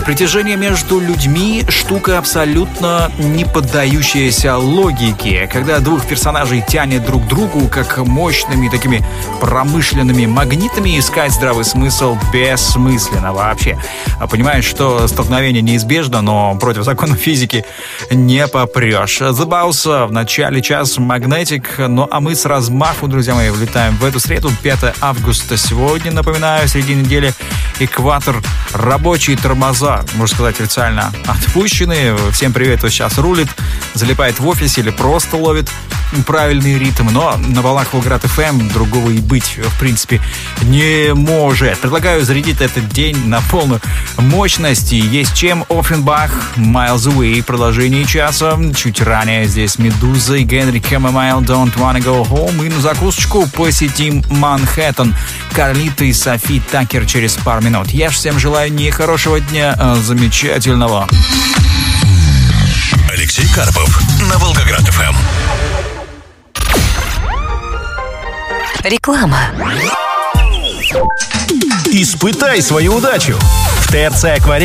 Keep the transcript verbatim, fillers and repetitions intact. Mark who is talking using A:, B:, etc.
A: Притяжение между людьми – штука абсолютно не поддающаяся логике. Когда двух персонажей тянет друг к другу, как мощными такими промышленными магнитами, искать здравый смысл бессмысленно вообще. Понимаешь, что столкновение неизбежно, но против законов физики не попрешь. The Boss в начале часа Magnetic. Ну а мы с размаху, друзья мои, влетаем в эту среду, пятое августа. Сегодня, напоминаю, среди недели экватор, рабочие тормоза, можно сказать, официально отпущены. Всем привет, кто сейчас рулит, залипает в офисе или просто ловит правильный ритм. Но на волнах Волгоград эф эм другого и быть, в принципе, не может. Предлагаю зарядить этот день на полную мощность. И есть чем. Offenbach, Miles Away, продолжение часа. Чуть ранее здесь Медуза и Генри Камомайл, Don't Wanna Go Home. И на закусочку посетим Манхэттен, Карлита и Софи Такер через пару минут. Я ж всем желаю не хорошего дня, а замечательного.
B: Алексей Карпов на Волгоград эф эм.
C: Реклама.
D: Испытай свою удачу. В ТРЦ «Акварель»